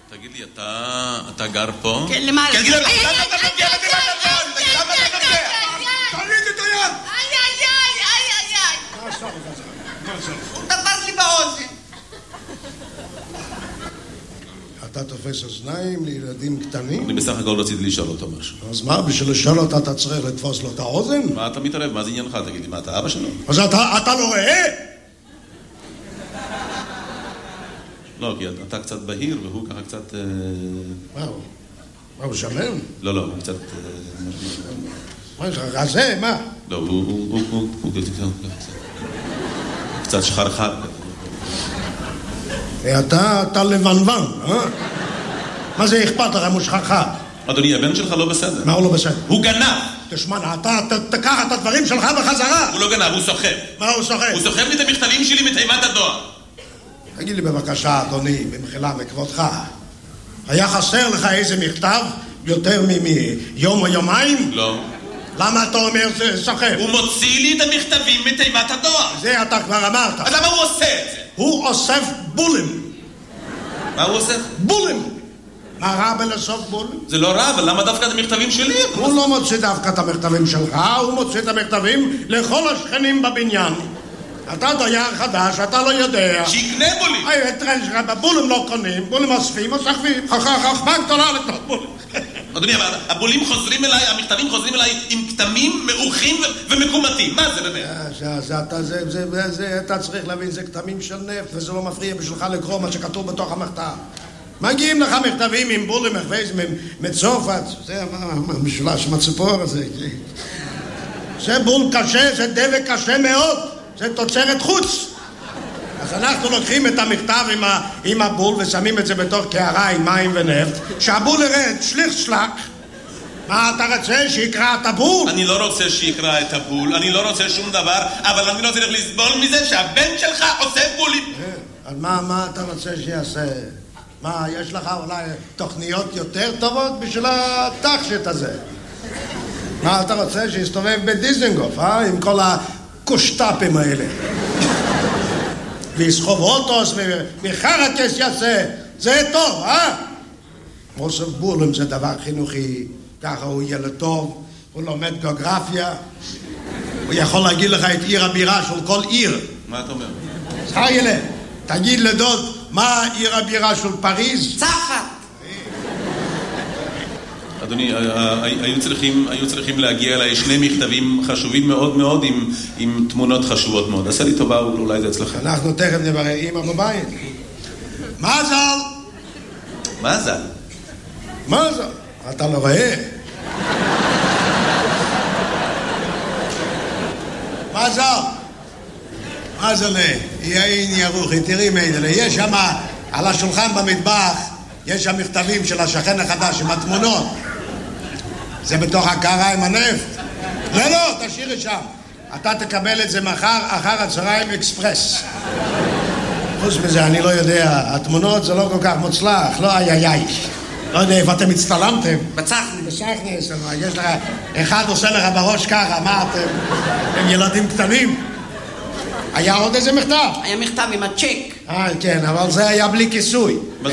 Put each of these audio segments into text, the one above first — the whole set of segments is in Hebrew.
תגיד לי, אתה גר פה? כן, למעלה. תגיד לי, למה אתה מגיע לדירת הדואר? למה אתה מגיע? תוריד את היד! הוא תפס לי באוזן. אתה תופס אוזניים לילדים קטנים? אני בסך הכל רציתי לשאול אותו משהו. אז מה, בשביל לשאול אותה אתה צריך לתפוס לו את האוזן? מה אתה מתערב? מה זה עניינך? תגיד לי, מה, אתה אבא שלו? אז אתה לא רואה? לא, כי אתה קצת בהיר והוא ככה קצת... מה הוא שמן? לא, הוא קצת... מה יש לך, רזה? מה? לא, הוא קצת שחרחר. אתה לבנוון, אה? מה זה אכפת לך, מושחרחר? אדוני, הבן שלך לא בסדר. מה הוא לא בסדר? הוא גנב! תשמע, אתה תקח את הדברים שלך בחזרה. הוא לא גנב, הוא סוחב. מה הוא סוחב? הוא סוחב לי את המכתבים שלי מתיבת הדואר. תגיד לי בבקשה, אדוני, במחילה מכבודך, היה חסר לך איזה מכתב יותר מיום או יומיים? לא. למה אתה אומר זה סוחב? הוא מוציא לי את המכתבים מתיבת הדואר. זה אתה כבר אמרת. אז למה הוא עושה את זה? הוא אוסף בולים. מה הוא עושה? בולים. מה רע בלאסוף בולים? זה לא רע, אבל למה דווקא את המכתבים שלי? הוא לא מוציא דווקא את המכתבים שלך, הוא מוציא את המכתבים לכל השכנים בבניין. אתה דייר חדש, אתה לא יודע. שיקנה בולים. טרן שלך, בולים לא קונים, בולים אוספים, אוספים. חכמה גדולה לקנות בולים. אדוני, אבל הבולים חוזרים אליי, המכתבים חוזרים אליי עם כתמים מעוכים ומקומטים. מה זה באמת? אתה צריך להבין, זה כתמים של נפט, וזה לא מפריע בשבילך לקרוא מה שכתוב בתוך המכתב. מגיעים לך מכתבים עם בולים מצרפת, זה המשולש מהציפור הזה. זה בול קשה, זה דבק קשה מאוד, זה תוצרת חוץ. אז אנחנו לוקחים את המכתב עם הבול ושמים את זה בתוך קערה עם מים ונפט, שהבול ירד שליך. מה אתה רוצה, שיקרא את הבול? אני לא רוצה שיקרא את הבול, אני לא רוצה שום דבר, אבל אני לא צריך לסבול מזה שהבן שלך עושה בולים. אז מה אתה רוצה שיעשה? מה, יש לך אולי תוכניות יותר טובות בשביל התכשיט הזה? מה אתה רוצה, שיסתובב בדיזנגוף, עם כל הקושטאפים האלה? ויסחוב אוטוס וחרקס יעשה, זה טוב, אוסף בולים זה דבר חינוכי, ככה הוא ילד טוב, הוא לומד גיאוגרפיה, הוא יכול להגיד לך את עיר הבירה של כל עיר. מה אתה אומר? חיילה, תגיד לדוד, מה עיר הבירה של פריז? צרפת. אדוני, היו צריכים להגיע אליי שני מכתבים חשובים מאוד מאוד עם תמונות חשובות מאוד. עשה לי טובה, אולי זה אצלכם. אנחנו תכף נברר אמא בבית. מזל! מזל! אתה לא רואה? מזל, יין ירוחי, תראי מיידלה, יש שם על השולחן במטבח, יש שם מכתבים של השכן החדש עם התמונות. זה בתוך הקערה עם הנפט. לא, תשאיר את שם. אתה תקבל את זה מחר אחר הצהריים אקספרס. חוץ מזה, אני לא יודע, התמונות זה לא כל כך מוצלח, לא איי. לא יודע איפה אתם הצטלמתם. בסכנס, יש לך, אחד עושה לך בראש ככה, מה אתם? הם ילדים קטנים. היה עוד איזה מכתב? היה מכתב עם הצ'ק. כן, אבל זה היה בלי כיסוי. מה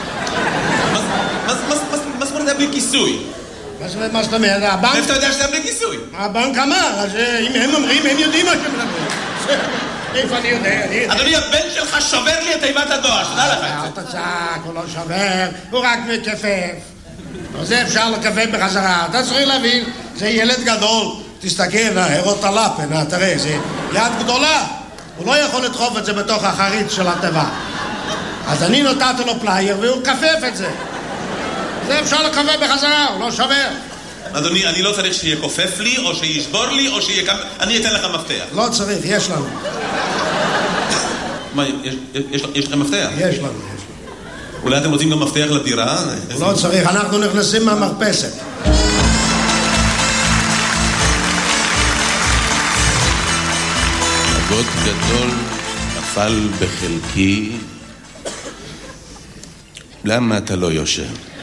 זאת אומרת בלי כיסוי? מה זאת אומרת? הבנק... איפה אתה יודע שזה בלי כיסוי? הבנק אמר, אז אם הם אומרים, הם יודעים מה שהם מדברים. איפה אני יודע? אדוני, הבן שלך שובר לי את תיבת הדואר, שתדע לך את זה. אל תצעק, הוא לא שובר, הוא רק מכפף. זה אפשר לכפף בחזרה. אתה צריך להבין, זה ילד גדול. תסתכל, הרות הלפן, תראה, זה יד גדולה. הוא לא יכול לדחוף את זה בתוך החריץ של התיבה. אז אני נתתי לו פלייר והוא כפף את זה. זה אפשר לכפף בחזרה, הוא לא שובר. אדוני, אני לא צריך שיהיה כופף לי, או שישבור לי, או שיהיה... אני אתן לך מפתח. לא צריך, יש לנו. מה, יש לכם מפתח? יש לנו. אולי אתם רוצים גם מפתח לדירה? לא צריך, אנחנו נכנסים מהמרפסת. כבוד גדול נפל בחלקי. למה אתה לא יושב?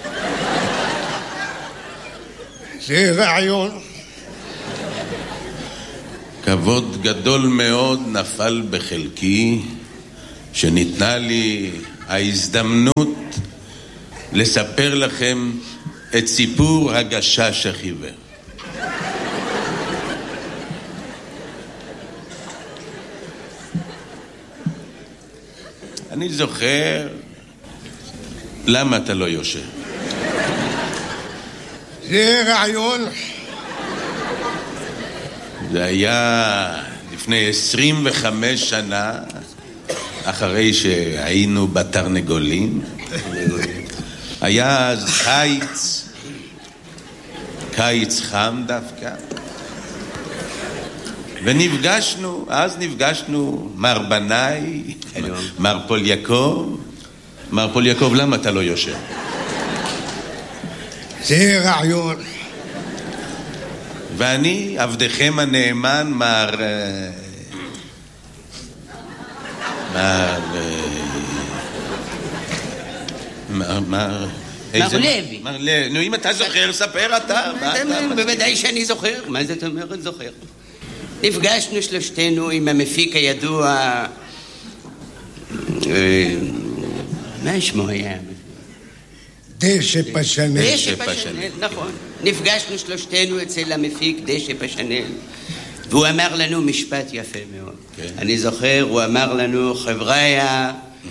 זה רעיון. כבוד גדול מאוד נפל בחלקי, שניתנה לי ההזדמנות לספר לכם את סיפור הגשש החיוור. אני זוכר... למה אתה לא יושב? זה רעיון. זה היה לפני 25 שנה, אחרי שהיינו בתרנגולים. היה אז קיץ חם דווקא. ונפגשנו, מר בנאי, מר פול יעקב, למה אתה לא יושב? זה רעיון. ואני, עבדכם הנאמן, מר לוי. נו, אם אתה זוכר, ספר אתה. בוודאי שאני זוכר. מה זאת אומרת זוכר? נפגשנו שלושתנו עם המפיק הידוע... מה שמו היה? דשא פשנל. דשא פשנל, נכון. נפגשנו שלושתנו אצל המפיק דשא פשנל, והוא אמר לנו משפט יפה מאוד. אני זוכר, הוא אמר לנו, חבריה...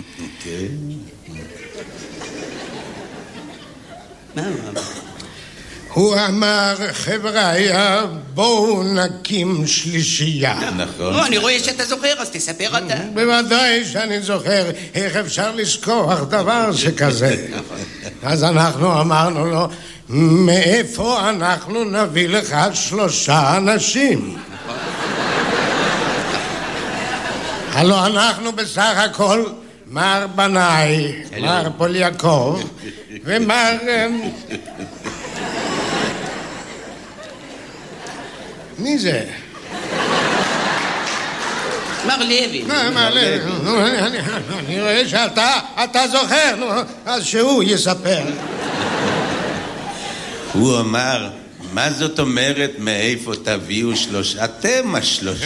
מה הוא אמר? הוא אמר, חבריה, בואו נקים שלישייה. נכון. אני רואה שאתה זוכר, אז תספר אתה. בוודאי שאני זוכר, איך אפשר לשכוח דבר שכזה. אז אנחנו אמרנו לו, מאיפה אנחנו נביא לך 3 אנשים? הלוא אנחנו בסך הכל מר בנאי, מר פול יעקב ומר... מי זה? מר לוי. מר לוי. אני רואה שאתה זוכר, אז שהוא יספר. הוא אמר, מה זאת אומרת מאיפה תביאו 3? אתם 3.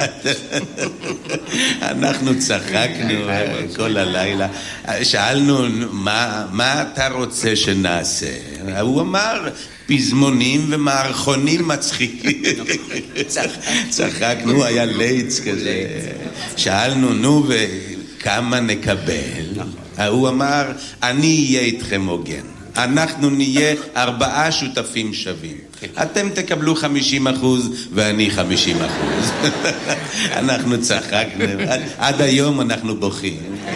אנחנו צחקנו כל הלילה. שאלנו, מה אתה רוצה שנעשה? הוא אמר, פזמונים ומערכונים מצחיקים. צחקנו, היה ליץ כזה. שאלנו, נו, וכמה נקבל? הוא אמר, אני אהיה איתכם הוגן. אנחנו נהיה 4 שותפים שווים. אתם תקבלו 50% ואני 50%. אנחנו צחקנו, עד היום אנחנו בוכים.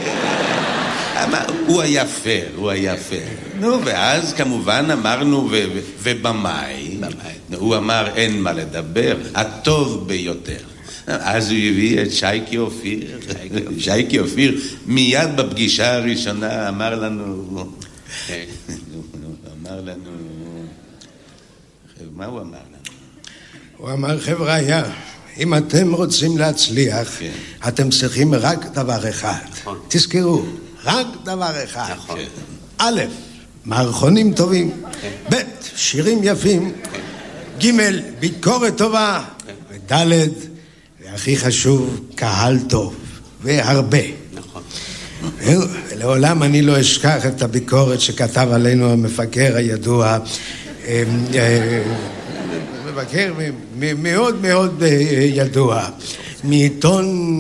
הוא היה פייר. נו, ואז כמובן אמרנו, ובמאי, הוא אמר, אין מה לדבר, הטוב ביותר. אז הוא הביא את שייקי אופיר, מיד בפגישה הראשונה אמר לנו, מה הוא אמר לנו? הוא אמר, חבריה, אם אתם רוצים להצליח, אתם צריכים רק דבר אחד. תזכרו, רק דבר אחד. א', מערכונים טובים, ב', שירים יפים, ג', ביקורת טובה, וד', והכי חשוב, קהל טוב, והרבה. לעולם אני לא אשכח את הביקורת שכתב עלינו המפקר הידוע, מבקר מאוד מאוד ידוע, מעיתון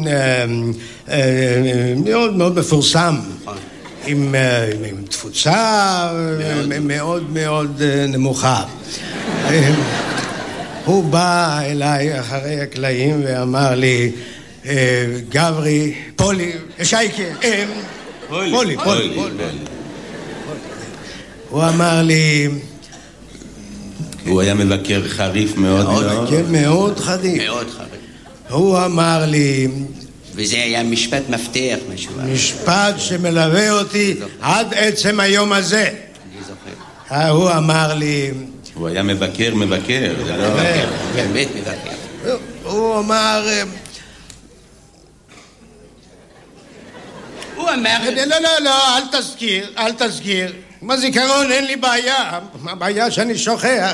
מאוד מאוד מפורסם, עם תפוצה מאוד מאוד נמוכה. הוא בא אליי אחרי הקלעים ואמר לי, גברי, פולי, שייקה, פולי. הוא אמר לי... הוא היה מבקר חריף מאוד מאוד. כן, מאוד חריף. הוא אמר לי... וזה היה משפט מפתח, משהו. משפט שמלווה אותי עד עצם היום הזה. אני זוכר. הוא אמר לי... הוא היה מבקר. באמת מבקר. הוא אמר... לא, אל תזכיר. בזיכרון אין לי בעיה. הבעיה שאני שוכח.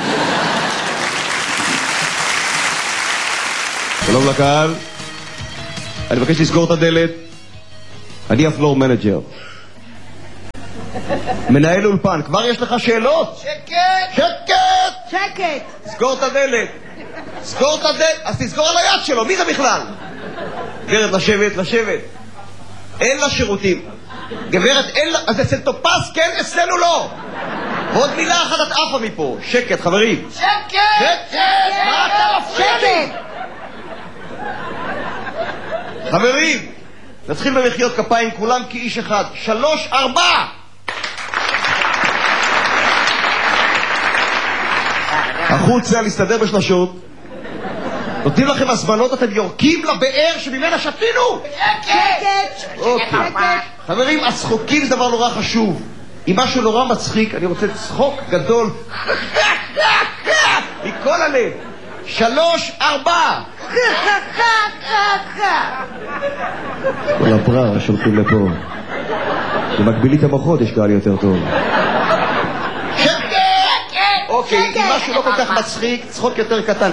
שלום לקהל. אני מבקש לסגור את הדלת. אני הפלור מנג'ר. מנהל אולפן, כבר יש לך שאלות? שקט! שקט! שקט! סגור את הדלת. סגור את הדלת. אז תסגור על היד שלו, מי זה בכלל? גברת, לשבת, לשבת. אין לה שירותים. גברת, אין לה... אז אצל טופס, כן, אצלנו לא. ועוד מילה אחת את עפה מפה. שקט, חברים. שקט! שקט! מה אתה מפריע לי? חברים, נתחיל במחיאות כפיים כולם כאיש אחד. 3, 4. החוצה להסתדר בשלשות. נותנים לכם הזמנות, אתם יורקים לבאר שממנה שתינו. שקט! אוקיי. חברים, הצחוקים זה דבר נורא חשוב. אם משהו נורא מצחיק, אני רוצה צחוק גדול מכל הלב. 3, 4. כל הברר שולחים לפה. במקבילית המוחות יש קהל יותר טוב. אוקיי, אם משהו לא כל כך מצחיק, צחוק יותר קטן.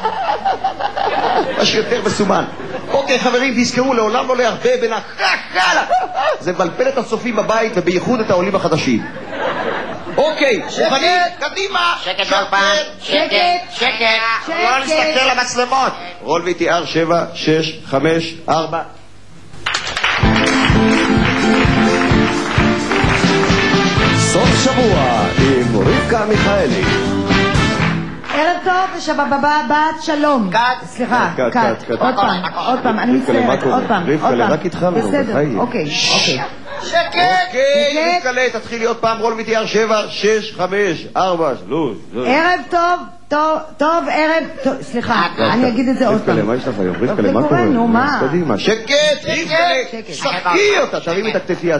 משהו יותר מסומן. אוקיי, חברים, תזכרו, לעולם לא להרבה בין זה מבלבל את הצופים בבית ובייחוד את העולים החדשים. אוקיי, מוכנים? קדימה! שקט באולפן! שקט! לא נסתכל למצלמות! רול VTR 7, 6, 5, 4. סוף שבוע עם רבקה מיכאלי. ערב טוב ושבת שלום. קאט. סליחה, קאט. קאט. עוד פעם, אני מצטערת, עוד פעם. רבקה, רק התחלנו. בסדר, אוקיי. שקט! אוקיי, רבקה, תתחילי עוד פעם. רול VTR 7, 6, 5, 4, 3. ערב טוב, ערב טוב, סליחה, אני אגיד את זה עוד פעם. רבקה, מה יש לך היום? רבקה, מה קורה? נו, מה? קדימה, שקט, רבקה, שחקי אותה, תרימי את הכתפייה,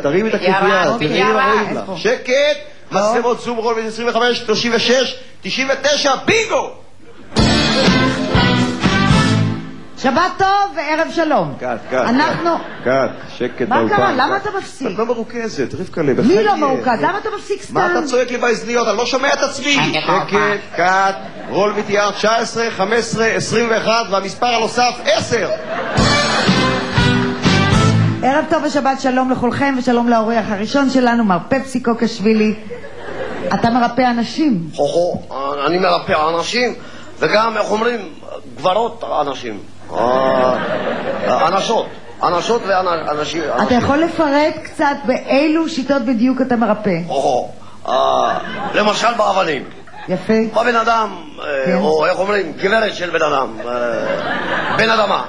שקט, מצלמות זום, רול 25, 36, 99, בינגו! שבת טוב וערב שלום. אנחנו... קאט, שקט מה באולפן. קרה? למה אתה מפסיק? את לא מרוכזת, רבקה, בחייך. מי לא מרוכז? למה אתה מפסיק סתם? מה אתה צועק לי באזניות? אני לא שומע את עצמי. שקט, קאט, רול VTR 19, 15, 21 והמספר הנוסף 10. ערב טוב ושבת שלום לכולכם ושלום לאורח הראשון שלנו, מר פפסיקו קשווילי. אתה מרפא אנשים. אני מרפא אנשים וגם, איך אומרים, גברות אנשים. אנשות ואנשים. אתה יכול לפרט קצת באילו שיטות בדיוק אתה מרפא? למשל באבנים. יפה. בא בן אדם, או איך אומרים, גברת של בן אדם, בן אדמה.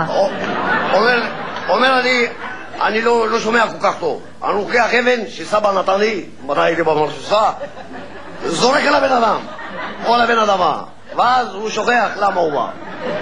אומר אני לא שומע כל כך טוב. אני לוקח אבן שסבא נתן לי, מתי הייתי במרשוסה, זורק על הבן אדם, או לבן אדמה, ואז הוא שוכח למה הוא בא.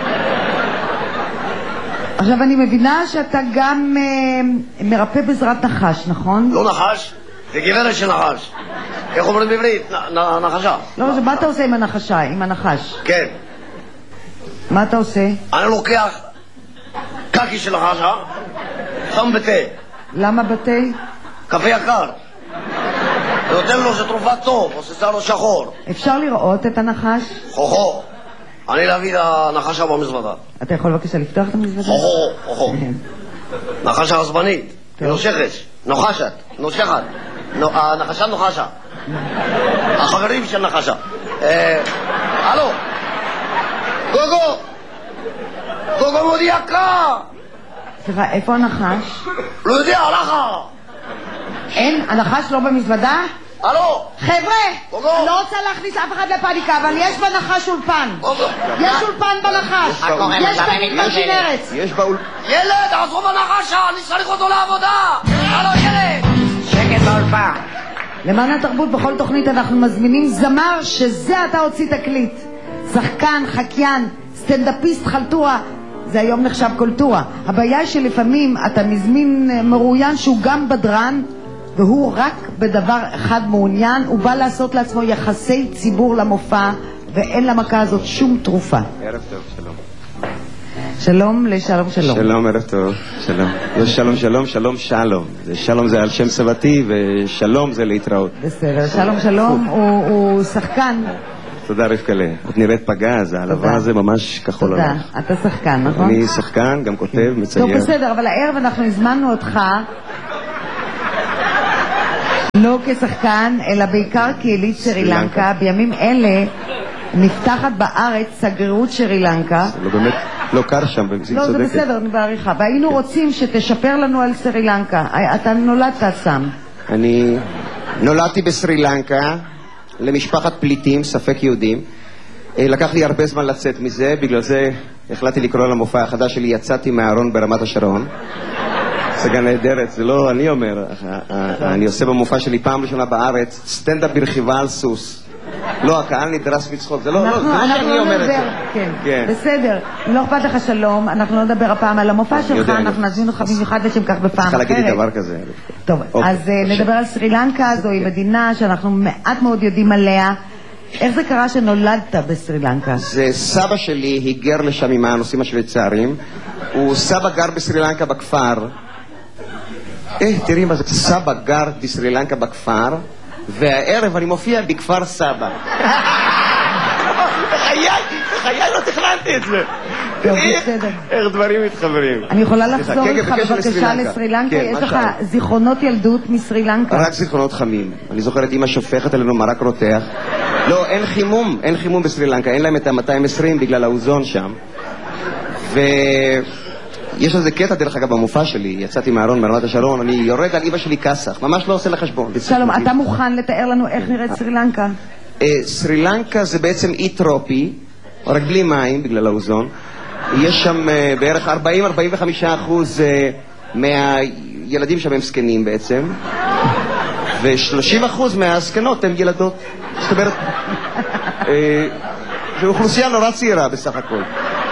עכשיו אני מבינה שאתה גם מרפא בעזרת נחש, נכון? לא נחש, זה גברת של נחש. איך אומרים בעברית? נחשה. לא, מה אתה עושה עם הנחשה, עם הנחש? כן. מה אתה עושה? אני לוקח קקי של נחשה, שם בתה. למה בתה? קפה יקר. נותן לו שתרופה טוב, עושה לו שחור. אפשר לראות את הנחש? אני להביא את הנחשה במזוודה. אתה יכול בבקשה לפתוח את המזוודה? נחשה עצבנית, נוחשת. הנחשה נוחשה. החברים של נחשה. הלו, גוגו מודי יקרה. סליחה, איפה הנחש? לא יודע, הלכה. אין, הנחש לא במזוודה? הלו! חבר'ה, אני לא רוצה להכניס אף אחד לפאניקה, אבל יש בנחש אולפן. יש אולפן בנחש. יש בנחש ארץ. ילד, עזרו בנחשה, אני צריך אותו לעבודה. הלו, ילד! שקט באולפן. למען התרבות בכל תוכנית אנחנו מזמינים זמר שזה אתה הוציא תקליט. שחקן, חקיין, סטנדאפיסט, חלטורה. זה היום נחשב קולטורה. הבעיה היא שלפעמים אתה מזמין מרואיין שהוא גם בדרן, והוא רק בדבר אחד מעוניין, הוא בא לעשות לעצמו יחסי ציבור למופע, ואין למכה הזאת שום תרופה. ערב טוב, שלום. שלום לשלום שלום. שלום, ערב טוב, שלום. יש שלום שלום, שלום שלום. שלום זה על שם סבתי, ושלום זה להתראות. בסדר, שלום שלום הוא שחקן. תודה רבקלה. את נראית פגז, העלבה הזה ממש כחול תודה, הלך. אתה שחקן, נכון? אני שחקן, גם כותב, מצייר. טוב, בסדר, אבל הערב אנחנו הזמנו אותך לא כשחקן, אלא בעיקר כיליד סרי לנקה. בימים אלה נפתחת בארץ שגרירות סרי לנקה. לא באמת, לא קר שם, לא, זה בסדר, אני בעריכה. והיינו רוצים שתשפר לנו על סרי לנקה. אתה נולדת שם. אני נולדתי בסרי לנקה, למשפחת פליטים, ספק יהודים. לקח לי הרבה זמן לצאת מזה, בגלל זה החלטתי לקרוא למופע החדש שלי, יצאתי מהארון ברמת השרון. הצגה נהדרת, זה לא אני אומר, אני עושה במופע שלי פעם ראשונה בארץ, סטנדאפ ברכיבה על סוס. לא, הקהל נדרס מצחוק, זה לא שאני אומר את זה. כן, בסדר, לא אכפת לך שלום, אנחנו לא נדבר הפעם על המופע שלך, אנחנו נזמין אותך במיוחד לשם כך בפעם אחרת. צריכה להגיד לי דבר כזה. טוב, אז נדבר על סרי לנקה, זוהי מדינה שאנחנו מעט מאוד יודעים עליה. איך זה קרה שנולדת בסרי לנקה? זה סבא שלי היגר לשם עם הנושאים השוויצרים. הוא סבא גר בסרי לנקה בכפר. תראי מה זה, סבא גר בסרי לנקה בכפר, והערב אני מופיע בכפר סבא. בחיי לא תכננתי את זה. איך דברים מתחברים. אני יכולה לחזור איתך בבקשה לסרי לנקה? יש לך זיכרונות ילדות מסרי לנקה? רק זיכרונות חמים. אני זוכר את אמא שופכת עלינו מרק רותח. לא, אין חימום בסרי לנקה, אין להם את ה-220 בגלל האוזון שם. ויש לזה קטע דרך אגב במופע שלי, יצאתי מהארון ברמת השרון, אני יורד על אמא שלי כסח, ממש לא עושה לה חשבון. שלום, אתה מוכן לתאר לנו איך נראית סרי לנקה? סרי לנקה זה בעצם אי טרופי, רק בלי מים בגלל האוזון. יש שם בערך 40-45% מהילדים שם הם זקנים בעצם, ו30% מהזקנות הם ילדות. זאת אומרת, זו אוכלוסייה נורא צעירה בסך הכל.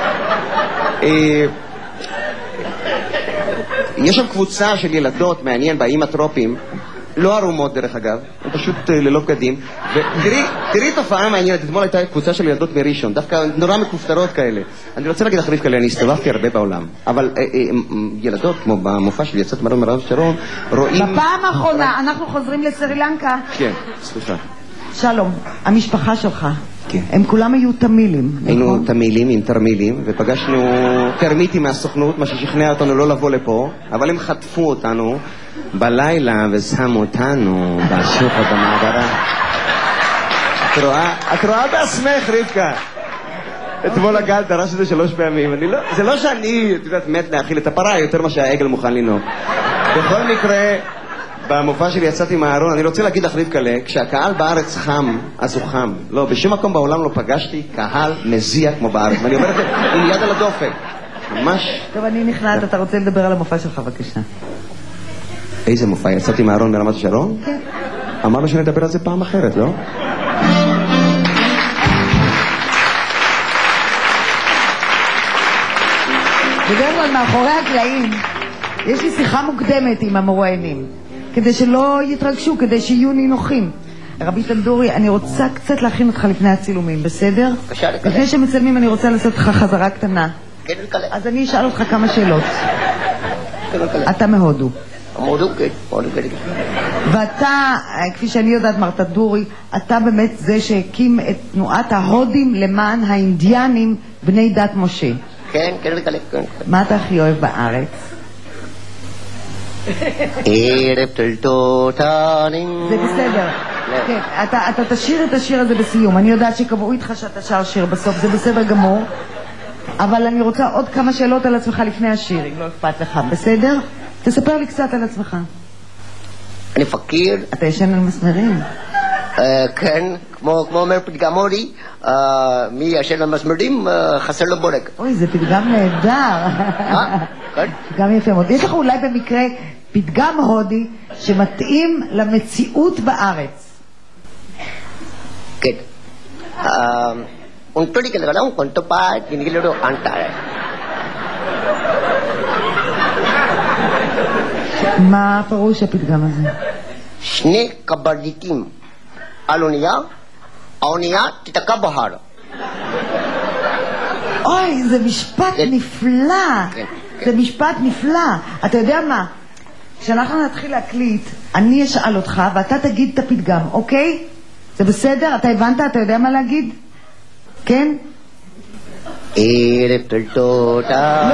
יש שם קבוצה של ילדות, מעניין, באיים הטרופיים, לא ערומות דרך אגב, הם פשוט ללא בגדים. ותראי תופעה מעניינת, אתמול הייתה קבוצה של ילדות מראשון, דווקא נורא מכופתרות כאלה. אני רוצה להגיד אחריף כאלה, אני הסתובבתי הרבה בעולם, אבל ילדות, כמו במופע שלי, יצאת מרון מרון שרון, רואים... בפעם האחרונה, אנחנו חוזרים לסרי לנקה. כן, סליחה. שלום, המשפחה שלך, הם כולם היו תמילים, נכון? היינו תמילים עם תרמילים, ופגשנו תרמיטים מהסוכנות, מה ששכנע אותנו לא לבוא לפה, אבל הם חטפו אותנו בלילה ושמו אותנו בשוחד במעברה. את רואה בעצמך, רבקה? אתמול הגל דרש את זה 3 פעמים. זה לא שאני, את יודעת, מת להאכיל את הפרה יותר מה שהעגל מוכן לנהוג. בכל מקרה, במופע שלי יצאתי מהארון, אני רוצה להגיד לך רבקה, כשהקהל בארץ חם, אז הוא חם. לא, בשום מקום בעולם לא פגשתי קהל מזיע כמו בארץ. ואני אומר את זה עם יד על הדופק. ממש... טוב, אני נכנעת, אתה רוצה לדבר על המופע שלך, בבקשה. איזה מופע? יצאתי מהארון ברמת השרון? כן. אמרנו שנדבר על זה פעם אחרת, לא? בדרך כלל מאחורי הקלעים יש לי שיחה מוקדמת עם המרואיינים, כדי שלא יתרגשו, כדי שיהיו נינוחים. רבי תנדורי, אני רוצה קצת להכין אותך לפני הצילומים, בסדר? לפני שמצלמים אני רוצה לעשות לך חזרה קטנה. אז אני אשאל אותך כמה שאלות. אתה מהודו. ואתה, כפי שאני יודעת, מר תנדורי, אתה באמת זה שהקים את תנועת ההודים למען האינדיאנים בני דת משה. כן, כן. מה אתה הכי אוהב בארץ? ערב טלטותנים. זה בסדר. כן, אתה תשאיר את השיר הזה בסיום. אני יודעת שקבעו איתך שאתה שר שיר בסוף, זה בסדר גמור. אבל אני רוצה עוד כמה שאלות על עצמך לפני השיר, אם לא אכפת לך. בסדר? תספר לי קצת על עצמך. אני פקיר. אתה ישן על מסמרים? כן, כמו אומר פתגם הודי, מי ישן על מסמרים חסר לו בורג. אוי, זה פתגם נהדר. כן? פתגם יפה מאוד. יש לך אולי במקרה פתגם הודי שמתאים למציאות בארץ? כן. Untuk dikatakan untuk tempat ini kalau antar. מה פירוש הפתגם הזה? שני קברניטים על אונייה, האונייה תתקע בהר. אוי, זה משפט נפלא. זה משפט נפלא. אתה יודע מה? כשאנחנו נתחיל להקליט, אני אשאל אותך ואתה תגיד את הפתגם, אוקיי? זה בסדר? אתה הבנת? אתה יודע מה להגיד? כן? ערב טלטותה.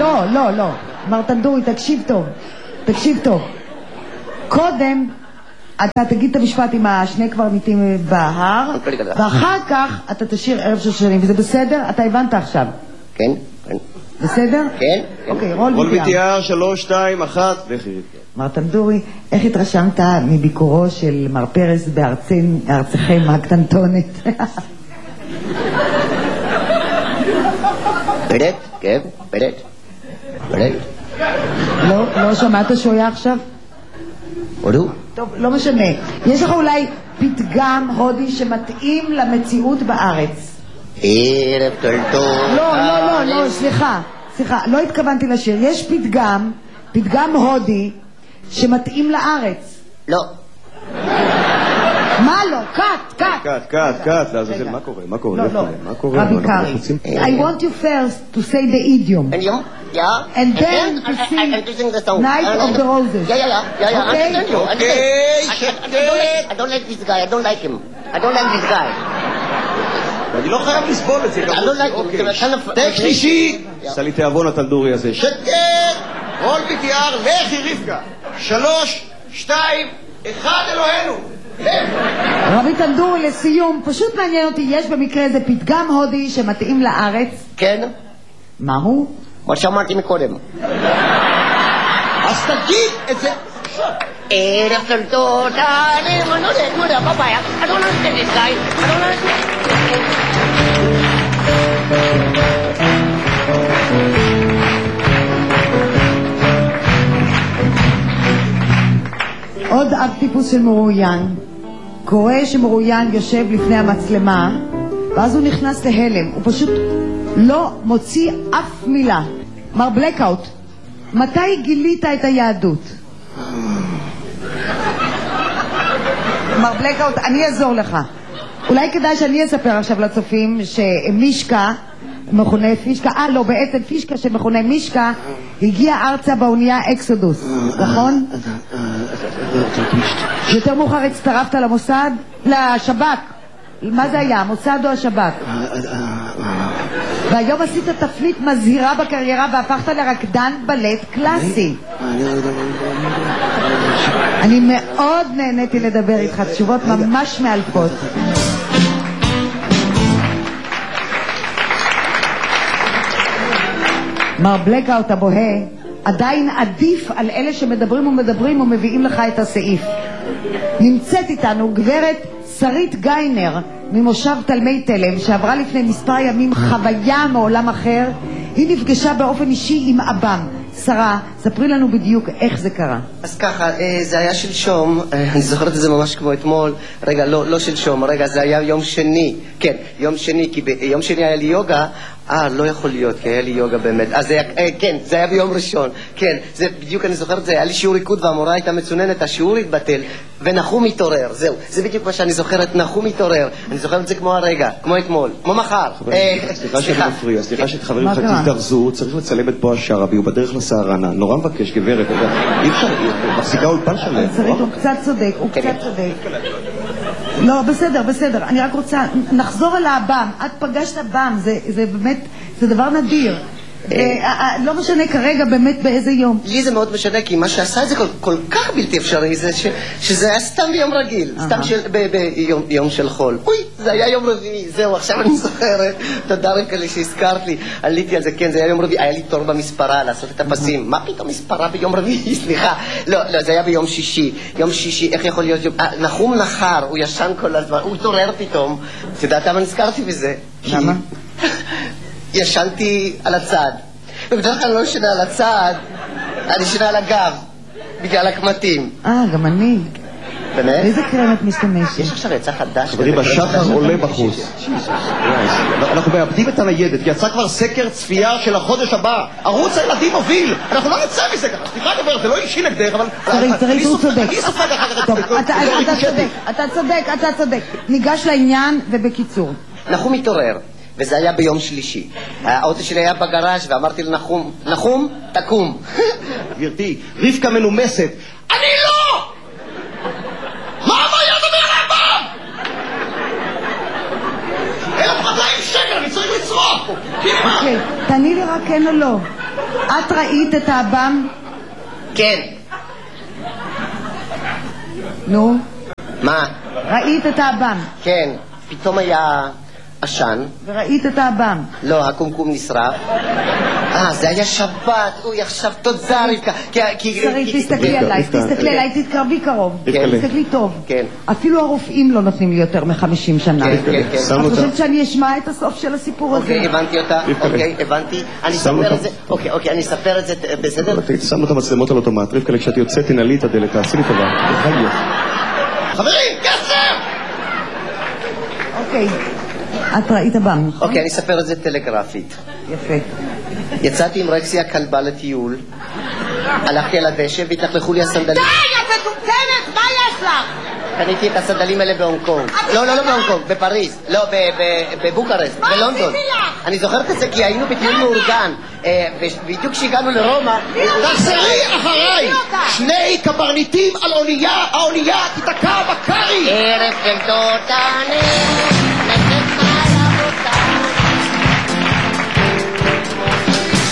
לא. מר תנדורי, תקשיב טוב. קודם אתה תגיד את המשפט עם השני קברניטים בהר, ואחר כך אתה תשאיר ערב של שנים, וזה בסדר? אתה הבנת עכשיו? כן, כן. בסדר? כן. אוקיי, רול ביטיאר, 3, 2, 1, לכי רבקה. מר טנדורי, איך התרשמת מביקורו של מר פרס בארצכם הקטנטונת? בלט, כן, בלט. לא שמעת שהוא היה עכשיו? הודו? טוב, לא משנה. יש לך אולי פתגם הודי שמתאים למציאות בארץ? ערב טוב. לא, סליחה, לא התכוונתי לשיר. יש פתגם הודי שמתאים לארץ. לא. מה לא? קאט, לעזאזל, מה קורה? רבי קארי, I want you first to say the idiom. And then to sing Night of the Roses. I don't like this guy, I don't like him. I don't like this guy. אני לא חייב לסבול את זה. I don't like him. טקסט אישי! עשה לי תיאבון הטנדורי הזה. שקט! רול ביטיאר, לכי רבקה. 3, 2, 1, אלוהינו. רבי טנדורי, לסיום, פשוט מעניין אותי, יש במקרה איזה פתגם הודי שמתאים לארץ? כן. מהו? מה שאמרתי מקודם. אז תגיד את זה. ערב של תודה, אני לא יודע, בבעיה, I don't understand this guy, I don't understand. עוד אב טיפוס של מרואיין, קורא שמרואיין יושב לפני המצלמה, ואז הוא נכנס להלם, הוא פשוט לא מוציא אף מילה. מר בלקאוט, מתי גילית את היהדות? מר בלקאוט, אני אעזור לך. אולי כדאי שאני אספר עכשיו לצופים שמישקה, מכונה פישקה, בעצם פישקה שמכונה מישקה, הגיע ארצה באונייה אקסודוס, נכון? יותר מאוחר הצטרפת למוסד? לשב"כ. מה זה היה? המוסד או השב"כ? והיום עשית תפנית מזהירה בקריירה והפכת לרקדן בלט קלאסי. אני מאוד נהניתי לדבר איתך, תשובות ממש מאלפות. מר בלקאוט הבוהה עדיין עדיף על אלה שמדברים ומביאים לך את הסעיף. נמצאת איתנו גברת שרית גיינר ממושב תלמי תלם, שעברה לפני מספר ימים חוויה מעולם אחר. היא נפגשה באופן אישי עם אבם. שרה, ספרי לנו בדיוק איך זה קרה. אז ככה, זה היה שלשום, אני זוכרת את זה ממש כמו אתמול. רגע, לא שלשום, רגע, זה היה יום שני. כן, יום שני, כי ביום שני היה לי יוגה. לא יכול להיות, כי היה לי יוגה באמת. אז זה היה, כן, זה היה ביום ראשון. כן, זה בדיוק, אני זוכרת את זה, היה לי שיעור ריקוד והמורה הייתה מצוננת, השיעור התבטל, ונחום התעורר, זהו. זה בדיוק מה שאני זוכרת, נחום התעורר. אני זוכרת את זה כמו הרגע, כמו אתמול, כמו מחר. סליחה שאני מפריע, סליחה שחברים לך תזדרזו, צריך לצלם את בועז שרעבי, הוא בדרך לסהרנה. נורא מבקש, גברת, אי אפשר, מחזיקה אולפן שלם. שרית, הוא קצת צודק, הוא קצת צודק. לא, בסדר, אני רק רוצה, נחזור על האב"ם. את פגשת אב"ם, זה באמת, זה דבר נדיר. לא משנה כרגע באמת באיזה יום. לי זה מאוד משנה, כי מה שעשה את זה כל כך בלתי אפשרי, זה שזה היה סתם ביום רגיל, סתם ביום של חול. אוי, זה היה יום רביעי, זהו, עכשיו אני זוכרת. תודה רבה לי שהזכרת לי, עליתי על זה, כן, זה היה יום רביעי, היה לי תור במספרה לעשות את הפסים. מה פתאום מספרה ביום רביעי? סליחה. לא, זה היה ביום שישי. יום שישי, איך יכול להיות? נחום נחר, הוא ישן כל הזמן, הוא התעורר פתאום. את יודעת למה נזכרתי בזה? למה? ישנתי על הצד, ובדרך כלל לא ישנה על הצד, אני ישנה על הגב, בגלל הקמטים. גם אני. באמת? איזה קרמת משתמשת? יש עכשיו יצא חדש. חברים, השחר עולה בחוץ. אנחנו מאבדים את הניידת, יצא כבר סקר צפייה של החודש הבא. ערוץ הילדים מוביל. אנחנו לא נצא מזה ככה. סליחה דבר, זה לא אישי נגדך, אבל... שרית, הוא צודק. אני סופג אחר כך. אתה צודק. ניגש לעניין ובקיצור. נחום מתעורר. וזה היה ביום שלישי. האוטו שלי היה בגראז' ואמרתי לנחום, נחום, תקום. גברתי, רבקה מנומסת. אני לא! מה הבעיה דבר רבם? 1,200 שקל, אני צריך לצרוך. אוקיי, תעני לי רק כן או לא. את ראית את האב"ם? כן. נו? מה? ראית את האבן. כן, פתאום היה עשן. וראית את האבן. לא, הקומקום נשרף. זה היה שבת. אוי, עכשיו תודה רבקה. שרית, תסתכלי עליי, תסתכלי עליי, תתקרבי קרוב. תסתכלי טוב. כן. אפילו הרופאים לא נותנים לי יותר מ-50 שנה. כן, כן, כן. את חושבת שאני אשמע את הסוף של הסיפור הזה? אוקיי, הבנתי אותה. אוקיי, הבנתי. אני אספר את זה. אוקיי, אני אספר את זה, בסדר? שמנו את המצלמות על אוטומט. רבקה, כשאת יוצאת, תנעלי את הדלת, תעשי לי טובה. חברים, כסף! אוקיי. את ראית אבן, נכון? אוקיי, אני אספר את זה טלגרפית. יפה. יצאתי עם רקסי הכלבה לטיול, הלכתי על הדשא והתלכלכו לי הסנדלים. די, את מטומטמת, מה יש לך? קניתי את הסנדלים האלה בהונג קונג. לא בהונג קונג, בפריז. לא, בבוקרשט, בלונדון. אני זוכרת את זה כי היינו בטיול מאורגן. ובדיוק כשהגענו לרומא... תחזרי אחריי! שני קברניטים על אונייה, האונייה תיתקע בקרי! ערב של תותנים